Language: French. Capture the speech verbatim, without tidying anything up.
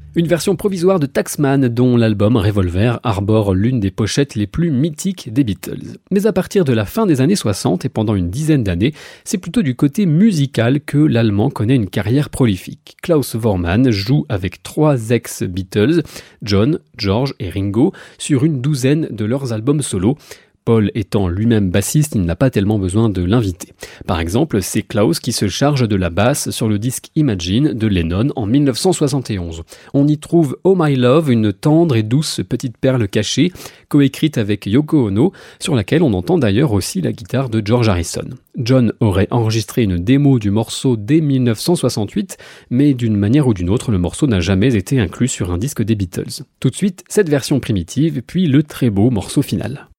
Une version provisoire de Taxman dont l'album Revolver arbore l'une des pochettes les plus mythiques des Beatles. Mais à partir de la fin des années soixante et pendant une dizaine d'années, c'est plutôt du côté musical que l'Allemand connaît une carrière prolifique. Klaus Voormann joue avec trois ex-Beatles, John, George et Ringo, sur une douzaine de leurs albums solo. Paul étant lui-même bassiste, il n'a pas tellement besoin de l'inviter. Par exemple, c'est Klaus qui se charge de la basse sur le disque Imagine de Lennon en dix-neuf cent soixante et onze. On y trouve Oh My Love, une tendre et douce petite perle cachée, coécrite avec Yoko Ono, sur laquelle on entend d'ailleurs aussi la guitare de George Harrison. John aurait enregistré une démo du morceau dès dix-neuf cent soixante-huit, mais d'une manière ou d'une autre, le morceau n'a jamais été inclus sur un disque des Beatles. Tout de suite, cette version primitive, puis le très beau morceau final.